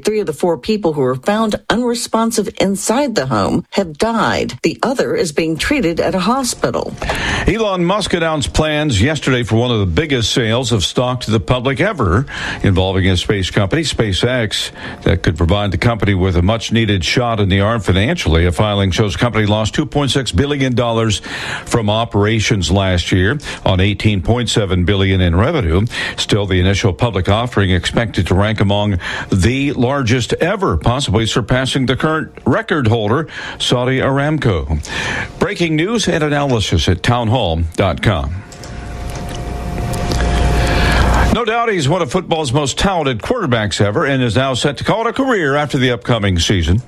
3 of the 4 people who were found unresponsive inside the home have died. The other is being treated at a hospital. Elon Musk announced plans yesterday for one of the biggest sales of stock to the public ever, involving his space company, SpaceX, that could provide the company with a much-needed shot in the arm financially. A filing shows the company lost $2.6 billion from operations last year on $18.7 billion in revenue. Still, the initial public offering expected to rank among the largest ever, possibly surpassing the current record holder, Saudi Aramco. Breaking news and analysis at townhall.com. No doubt he's one of football's most talented quarterbacks ever and is now set to call it a career after the upcoming season.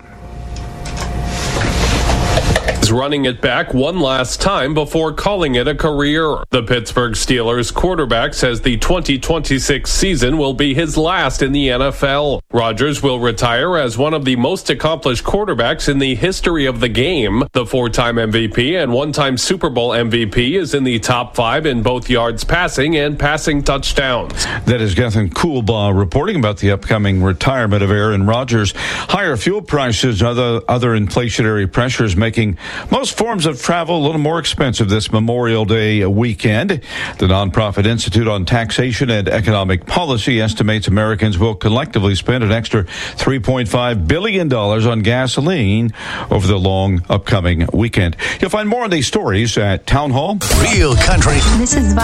Running it back one last time before calling it a career. The Pittsburgh Steelers quarterback says the 2026 season will be his last in the NFL. Rodgers will retire as one of the most accomplished quarterbacks in the history of the game. The 4-time MVP and 1-time Super Bowl MVP is in the top 5 in both yards passing and passing touchdowns. That is Gethin Coolbaugh reporting about the upcoming retirement of Aaron Rodgers. Higher fuel prices and other inflationary pressures making most forms of travel a little more expensive this Memorial Day weekend. The nonprofit Institute on Taxation and Economic Policy estimates Americans will collectively spend an extra $3.5 billion on gasoline over the long upcoming weekend. You'll find more on these stories at Town Hall. Real Country. This is